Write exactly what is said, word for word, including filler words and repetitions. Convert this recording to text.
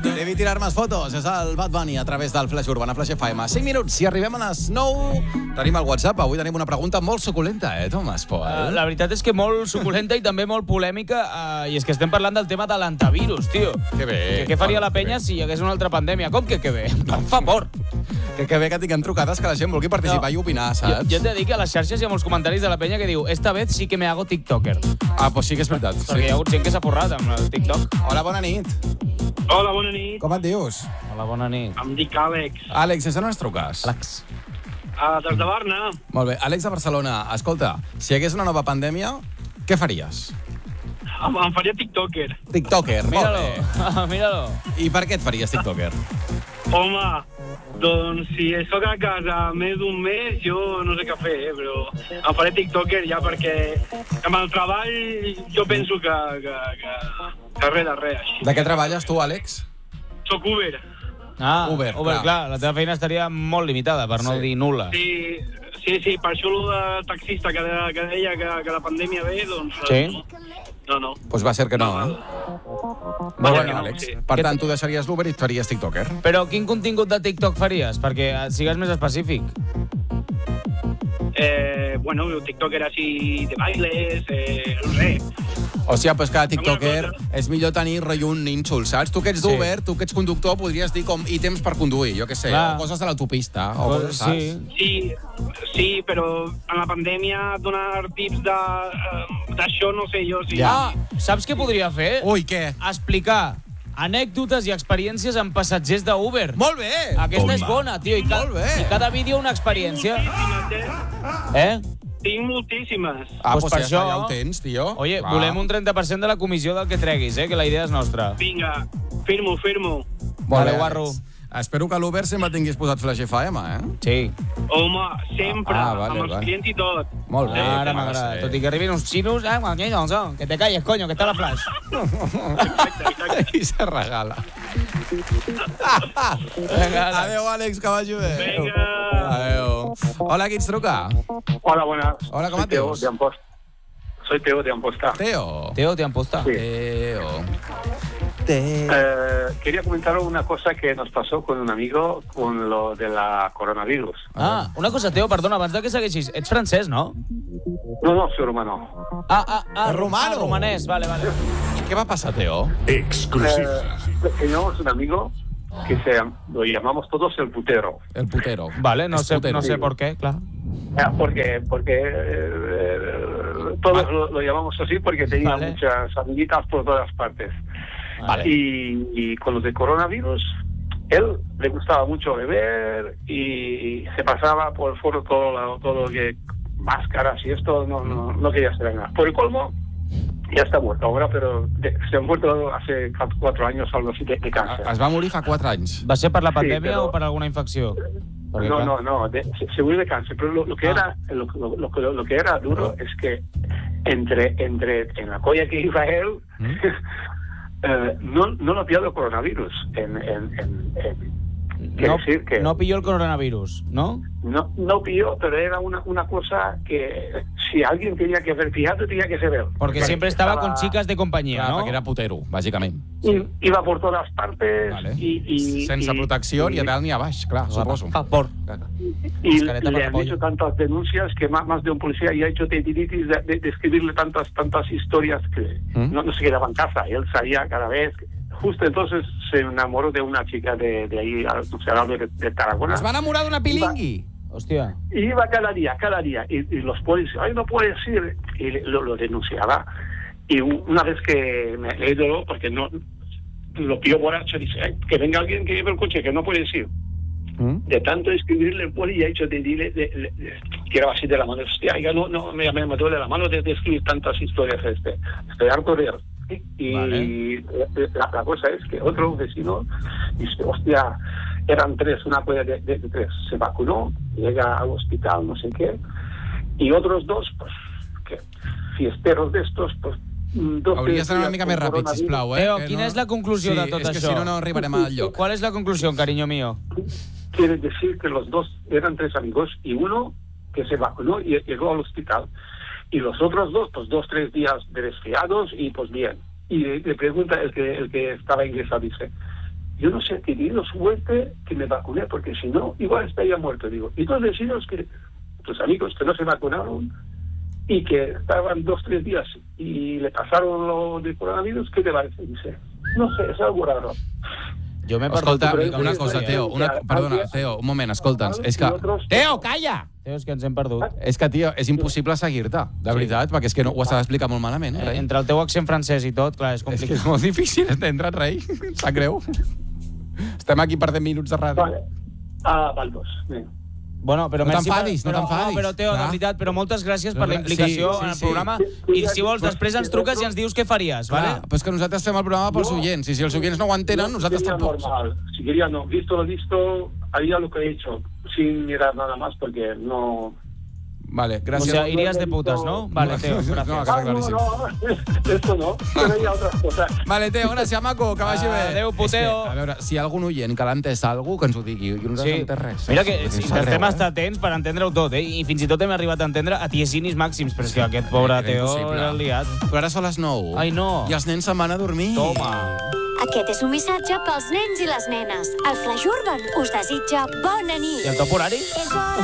Debí tirar más fotos. És el Bad Bunny a través del Flash Urbana, Flash F M. cinc minuts, si arribem a les nou, tenim el WhatsApp. Avui tenim una pregunta molt suculenta, eh, Tomàs Pol? Uh, la veritat és que molt suculenta i també molt polèmica, uh, i és que estem parlant del tema de l'antivirus, tio. Que bé. Que què faria la penya si hi hagués una altra pandèmia? Com que que bé? Em fa por. Que, que bé que tinguem trucades que la gent vulgui participar no. i opinar, saps? Jo, jo t'he de dir que a les xarxes hi ha molts comentaris de la penya que diu esta vez sí que me hago tiktoker. Ah, doncs sí que és veritat. Perquè sí. hi ha hagut gent que s'ha forrat amb el TikTok. Hola, bona nit. Hola, bona nit. Com et dius? Hola, bona nit. Em dic Àlex. Àlex, és on ens truques? Àlex. Uh, des de Barna. Molt bé. Àlex de Barcelona, escolta, si hi hagués una nova pandèmia, què faries? Em, em faria tiktoker. TikToker, molt Míralo, bé. míralo. I per què et faries TikToker? Home, doncs si sóc a casa més d'un mes, jo no sé què fer, eh, però em faré tiktoker ja perquè amb el treball jo penso que, que, que, que res de res, així. De què treballes tu, Àlex? Soc Uber. Ah, Uber, Uber, clar. clar. La teva feina estaria molt limitada, per no Sí. dir nul·la. Sí, sí, sí, per això el de taxista que, de, que deia que, que la pandèmia ve, doncs... Sí? No, no. Doncs va ser que no, eh? Va Molt ser bé, que no, Àlex. sí. Per tant, tu deixaries l'Uber i et faries TikToker. Però quin contingut de TikTok faries? Perquè sigues més específic. Eh, bueno, tiktoker així de bailes, eh, no sé. O sigui, pues cada TikToker Alguna és millor tenir rotllo un nínxol, saps? Tu que ets Sí. d'Uber, tu que ets conductor, podries dir com ítems per conduir, jo què sé, Clar. o coses de l'autopista, o coses, saps? Sí. Sí, sí, però en la pandèmia donar tips de, eh, d'això no sé jo si... Ah, saps què podria fer? Ui, què? Explicar anècdotes i experiències amb passatgers d'Uber. Molt bé! Aquesta és bona, tio. I, ca Molt bé. I cada vídeo una experiència. Moltíssimes, eh? Eh? Tinc moltíssimes. Ah, Pues pues per ja, això- està, ja ho tens, tio. Oye, Clar. volem un trenta per cent de la comissió del que treguis, eh? Que la idea és nostra. Vinga, firmo, firmo. Molt Vale, bé, guarro. Àlex. Espero que l'Uber sempre tinguis posat Flash F M, eh? Sí. Home, sempre, Ah, vale, amb els vale. clients i tot. Molt bé. Ara sí, m'agrada. sí. Tot i que arribin uns xinos, eh? Bueno, que te calles, coño, que està la flash. Exacte, exacte. I se regala. Vinga, Àlex. Adéu, Àlex, que vagi bé. Vinga. Adéu. Hola, qui ens truca? Hola, buenas. Hola, ¿cómo Soy te Teo llamas? de Amposta. Soy Teo de Amposta. Teo. Teo, te han postado. Sí. Teo. Teo. Eh, quería comentar una cosa que nos pasó con un amigo con lo de la coronavirus. Ah, una cosa, Teo, perdona, abans de que segueixis. Ets francès, no? No, no, soy rumano. Ah, ah, ah, Romano. Ah, romanès, vale, vale. Què va passar, Teo? Exclusiva. Eh, teníamos un amigo que se, lo llamamos todos el putero. El putero. Vale, no Es sé, putero. no sé por qué, claro. Eh, Porque, porque eh, todos lo, lo llamamos así porque tenía Vale. muchas amiguitas por todas partes. Vale. Y, y con los de coronavirus, él le gustaba mucho beber y se pasaba por el foro todo lo, todo lo que máscaras y esto, no, no, no quería hacer nada. Por el colmo, ya está muerto ahora, pero de, se ha muerto hace cuatro, cuatro años algo así de, de cáncer. Es va morir fa quatre anys. Va ser per la Sí, pandèmia però- o per alguna infecció? Perquè, No, clar, no, no, de, se, se murió de cáncer, pero lo, lo que Ah. era lo, lo, lo, que- lo que era duro es que entre entre en la colla que iba él ¿Mm? eh, no, no lo pilló el coronavirus en, en, en, en- quiere no, decir que no pilló el coronavirus, ¿no? no, no pilló, pero era una, una cosa que si alguien tenía que haber pillado tenía que ser él. Porque siempre estaba con chicas de compañía, Clar, ¿no? perquè era putero, bàsicament. I, iba por todas partes Vale. y, y, Sense y- protecció ni a dalt ni a baix, clar, suposo. Ah, por. y Mascareta le para han pollo. hecho tantas denuncias que más, más de un policía ya ha hecho tendinitis de, de, de escribirle tantas tantas historias que ¿Mm? no, no se quedaba en casa. Y él salía cada vez. Justo entonces se enamoró de una chica de, de ahí, al- no sé, al lado de, de Tarragona. Es va enamorar d'una pilingui. Hòstia. Y iba cada día, cada día. Y, y los policías, ay, no puedes ir. Y le- lo, lo denunciaba. Y u- una vez que me he ido, porque no lo pilló borracho, dice, "Ay, que venga alguien que lleve el coche, que no puedes ir". Mm? De tanto escribirle el poli, ha hecho de, de, de, de, de tiraba así de la mano. Hostia, ya no, no me, me, me duele la mano de, de escribir tantas historias. Este. Estoy harto de él. Y Vale. la, la cosa es que otro vecino dice, hostia, eran tres, una cuella de, de, de tres. Se vacunó, llega al hospital, no sé qué. Y otros dos, pues, que fiesteros de estos, pues, dos Hauries d'anar una mica més ràpid, coronavirus. sisplau, eh? Teo, que quina és la conclusió sí, de tot és que això? si no, no arribarem al lloc. ¿Cuál es la conclusión, cariño mío? Quiere decir que los dos eran tres amigos y uno que se vacunó y llegó al hospital. Y los otros dos, pues dos, tres días de resfriados y pues bien. Y le, le pregunta el que el que estaba ingresado, dice, yo no sé, he tenido suerte que me vacuné, porque si no, igual estaría muerto. Digo, y todos deciros que tus amigos que no se vacunaron y que estaban dos, tres días y le pasaron lo de coronavirus, ¿qué te parece? Dice, no sé, es algo raro. Jo m'he perdut... Escolta, una cosa, Teo, una... perdona, Teo, un moment, escolta'ns. És que... Teo, calla! Teo, és que ens hem perdut. És que, tio, és impossible seguir-te, de veritat, perquè és que no, ho estàs explicant molt malament. Eh, entre el teu accent francès i tot, clar, és És que complicat. és molt difícil entendre't, rei. Sap greu. Estem aquí perdent minuts de ràdio. Vale. Ah, val, doncs. Vinga. Bueno, però No merci t'enfadis, per... no però, t'enfadis. No, però, Teo, de Clar. veritat, però moltes gràcies per la Sí, implicació sí, en el sí. programa. I si vols, després ens truques i ens dius què faries, Clar, ¿vale? però és que nosaltres fem el programa pels No. oients, i si els oients no ho entenen, Yo nosaltres sería tampoc. normal. Si quería, no. Visto lo visto, haría lo que he hecho, sin mirar nada más, porque no... Vale, O gràcies. sea, irías de putas, ¿no? Vale, Teo, No, gracias. no, Ah, no, claríssim. no, esto no. Yo veía otras cosas. Vale, Teo, gràcies, maco, que vagi bé. Adéu, puteo. És que, a veure, si hi ha algun oient que l'ha entès alguna cosa, que ens ho digui. Jo no Sí. he entès res. Mira que Perquè si és arreu, estem eh? estar atents per entendre-ho tot, eh? I fins i tot hem arribat a entendre a tiesinis màxims, però és que aquest pobre Era Teo impossible. l'ha liat. Però ara són les nou. Ai, no. I els nens se'n van a dormir. Toma. Aquest és un missatge pels nens i les nenes. El Flash Urban us desitja bona nit. I el top horari? És hora